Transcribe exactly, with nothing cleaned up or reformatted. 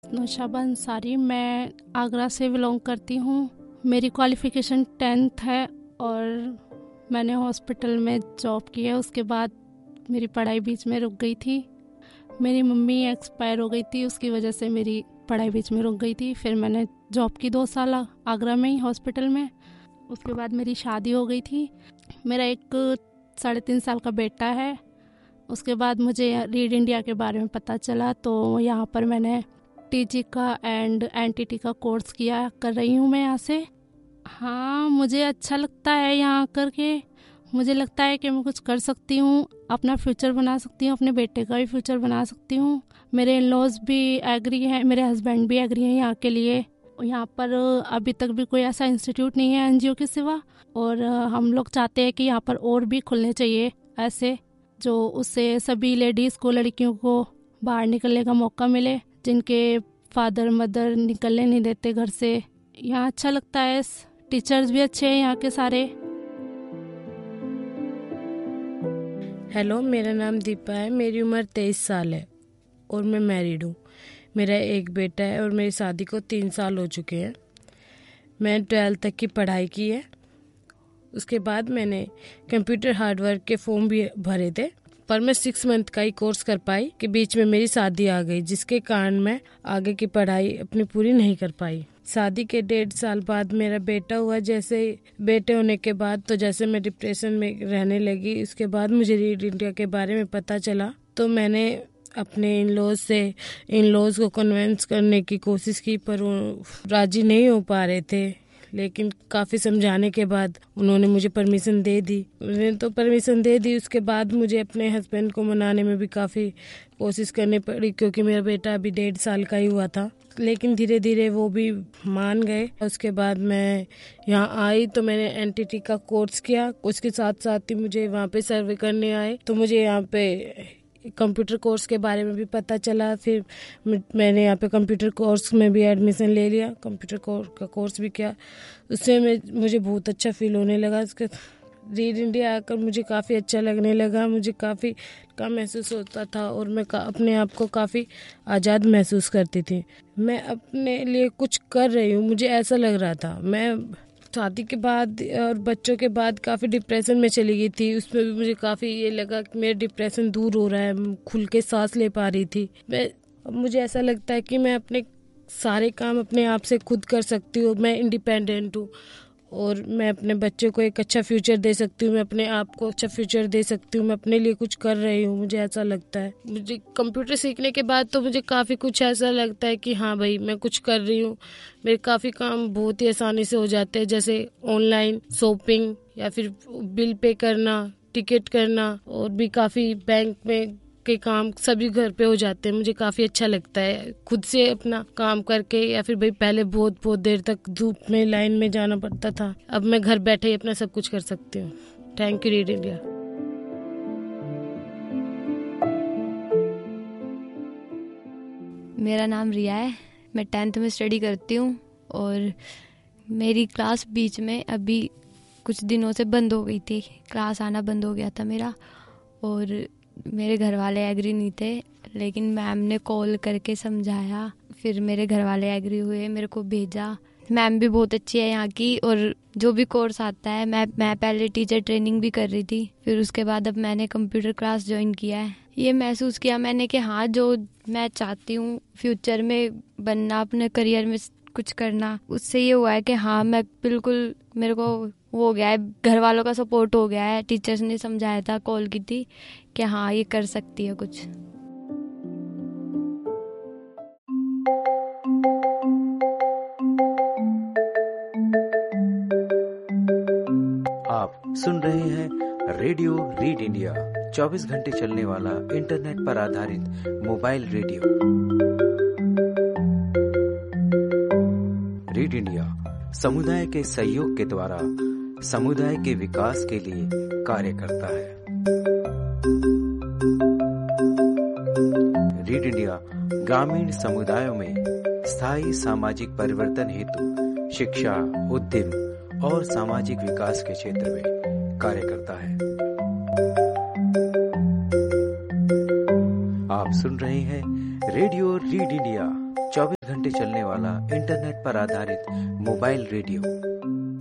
नौशाबा अंसारी, मैं आगरा से बिलोंग करती हूँ। मेरी क्वालिफ़िकेशन टेंथ है और मैंने हॉस्पिटल में जॉब की है। उसके बाद मेरी पढ़ाई बीच में रुक गई थी। मेरी मम्मी एक्सपायर हो गई थी, उसकी वजह से मेरी पढ़ाई बीच में रुक गई थी। फिर मैंने जॉब की दो साल आगरा में ही हॉस्पिटल में। उसके बाद मेरी शादी हो गई थी। मेरा एक साढ़े तीन साल का बेटा है। उसके बाद मुझे रीड इंडिया के बारे में पता चला, तो यहाँ पर मैंने टीजी का एंड एनटीटी का कोर्स किया कर रही हूँ मैं यहाँ से। हाँ, मुझे अच्छा लगता है यहाँ आकर के। मुझे लगता है कि मैं कुछ कर सकती हूँ, अपना फ्यूचर बना सकती हूँ, अपने बेटे का भी फ्यूचर बना सकती हूँ। मेरे इन-लॉज भी एग्री हैं, मेरे हस्बैंड भी एग्री हैं यहाँ के लिए। यहाँ पर अभी तक भी कोई ऐसा इंस्टीट्यूट नहीं है एनजीओ के सिवा, और हम लोग चाहते हैं कि यहाँ पर और भी खुलने चाहिए ऐसे, जो उससे सभी लेडीज़ को, लड़कियों को बाहर निकलने का मौका मिले, जिनके फादर मदर निकलने नहीं देते घर से। यहाँ अच्छा लगता है, टीचर्स भी अच्छे हैं यहाँ के सारे। हेलो, मेरा नाम दीपा है। मेरी उम्र तेईस साल है और मैं मैरिड हूँ। मेरा एक बेटा है और मेरी शादी को तीन साल हो चुके हैं। मैं ट्वेल्थ तक की पढ़ाई की है। उसके बाद मैंने कंप्यूटर हार्डवेयर के फॉर्म भी भरे थे, पर मैं सिक्स मंथ का ही कोर्स कर पाई कि बीच में मेरी शादी आ गई, जिसके कारण मैं आगे की पढ़ाई अपनी पूरी नहीं कर पाई। शादी के डेढ़ साल बाद मेरा बेटा हुआ। जैसे बेटे होने के बाद तो जैसे मैं डिप्रेशन में रहने लगी। उसके बाद मुझे रीड इंडिया के बारे में पता चला, तो मैंने अपने इन लॉज से इन लॉज को कन्विंस करने की कोशिश की, पर वो राजी नहीं हो पा रहे थे। लेकिन काफ़ी समझाने के बाद उन्होंने मुझे परमिशन दे दी। उन्होंने तो परमिशन दे दी। उसके बाद मुझे अपने हस्बैंड को मनाने में भी काफ़ी कोशिश करनी पड़ी, क्योंकि मेरा बेटा अभी डेढ़ साल का ही हुआ था। लेकिन धीरे धीरे वो भी मान गए। उसके बाद मैं यहाँ आई तो मैंने एनटीटी का कोर्स किया। उसके साथ साथ ही मुझे वहाँ पे सर्वे करने आए, तो मुझे यहाँ पे कंप्यूटर कोर्स के बारे में भी पता चला। फिर मैंने यहाँ पे कंप्यूटर कोर्स में भी एडमिशन ले लिया, कंप्यूटर कोर्स का कोर्स भी किया। उससे मैं मुझे बहुत अच्छा फील होने लगा। उसके रीड इंडिया आकर मुझे काफ़ी अच्छा लगने लगा। मुझे काफ़ी कम महसूस होता था और मैं अपने आप को काफ़ी आज़ाद महसूस करती थी। मैं अपने लिए कुछ कर रही हूँ, मुझे ऐसा लग रहा था। मैं शादी के बाद और बच्चों के बाद काफ़ी डिप्रेशन में चली गई थी। उसमें भी मुझे काफ़ी ये लगा कि मेरा डिप्रेशन दूर हो रहा है, खुल के सांस ले पा रही थी मैं। अब मुझे ऐसा लगता है कि मैं अपने सारे काम अपने आप से खुद कर सकती हूँ। मैं इंडिपेंडेंट हूँ और मैं अपने बच्चों को एक अच्छा फ्यूचर दे सकती हूँ। मैं अपने आप को अच्छा फ्यूचर दे सकती हूँ। मैं अपने लिए कुछ कर रही हूँ, मुझे ऐसा लगता है। मुझे कंप्यूटर सीखने के बाद तो मुझे काफ़ी कुछ ऐसा लगता है कि हाँ भाई, मैं कुछ कर रही हूँ। मेरे काफ़ी काम बहुत ही आसानी से हो जाते हैं, जैसे ऑनलाइन शॉपिंग या फिर बिल पे करना, टिकट करना, और भी काफ़ी बैंक में के काम सभी घर पे हो जाते हैं। मुझे काफ़ी अच्छा लगता है खुद से अपना काम करके। या फिर भाई पहले बहुत बहुत देर तक धूप में लाइन में जाना पड़ता था, अब मैं घर बैठे ही अपना सब कुछ कर सकती हूँ। Thank you read India. मेरा नाम रिया है, मैं टेंथ में स्टडी करती हूँ और मेरी क्लास बीच में अभी कुछ दिनों से बंद हो गई थी। क्लास आना बंद हो गया था मेरा और मेरे घर वाले एग्री नहीं थे, लेकिन मैम ने कॉल करके समझाया। फिर मेरे घर वाले एग्री हुए, मेरे को भेजा। मैम भी बहुत अच्छी है यहाँ की, और जो भी कोर्स आता है, मैं मैं पहले टीचर ट्रेनिंग भी कर रही थी। फिर उसके बाद अब मैंने कंप्यूटर क्लास ज्वाइन किया है। ये महसूस किया मैंने कि हाँ, जो मैं चाहती हूँ फ्यूचर में बनना, अपने करियर में कुछ करना, उससे ये हुआ है कि हाँ, मैं बिल्कुल, मेरे को वो हो गया है, घर वालों का सपोर्ट हो गया है। टीचर्स ने समझाया था, कॉल की थी कि हाँ, ये कर सकती है कुछ। आप सुन रहे हैं रेडियो रीड इंडिया, चौबीस घंटे चलने वाला इंटरनेट पर आधारित मोबाइल रेडियो। रीड इंडिया समुदाय के सहयोग के द्वारा समुदाय के विकास के लिए कार्य करता है। रीड इंडिया ग्रामीण समुदायों में स्थायी सामाजिक परिवर्तन हेतु शिक्षा, उद्यम और सामाजिक विकास के क्षेत्र में कार्य करता है। आप सुन रहे हैं रेडियो रीड इंडिया। चौबीस घंटे चलने वाला इंटरनेट पर आधारित मोबाइल रेडियो